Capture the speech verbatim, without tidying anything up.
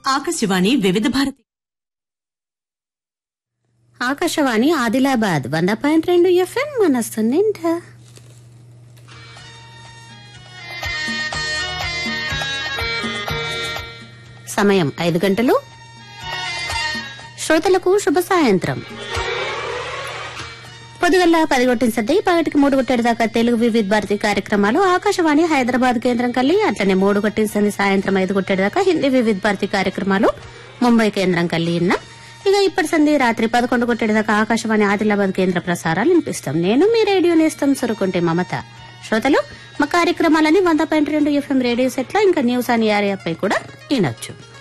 ఆకాశవాణి వివిధ భారతి ఆకాశవాణి ఆదిలాబాద్ వంద పాయింట్ రెండు ఎఫ్ఎం మనస్తుందింట. సమయం ఐదు గంటలు. శ్రోతలకు శుభ సాయంత్రం. పొద్దుగల్లా పది కొట్టిన సర్ది పగటికి మూడు కొట్టేడు దాకా తెలుగు వివిధ భారతి కార్యక్రమాలు ఆకాశవాణి హైదరాబాద్ కేంద్రం కల్లి, అట్లనే మూడు కొట్టిన సంది సాయంత్రం ఐదు కొట్టేడు దాకా హిందీ వివిధ భారతి కార్యక్రమాలు ముంబై కేంద్రం కల్లి ఇన్న. ఇక ఇప్పటి సంది రాత్రి పదకొండు కొట్టేడు దాకా ఆకాశవాణి ఆదిలాబాద్ కేంద్ర ప్రసారాలు వినిపిస్తాం. నేను మీ రేడియో నేస్తం సురుకుంటే మమత. శ్రోతలు మా కార్యక్రమాలని వంద పాయింట్ రెండు ఎఫ్ఎం రేడియో సెట్ లో ఇంకా న్యూస్ అని యాప్ పై కూడా వినొచ్చు.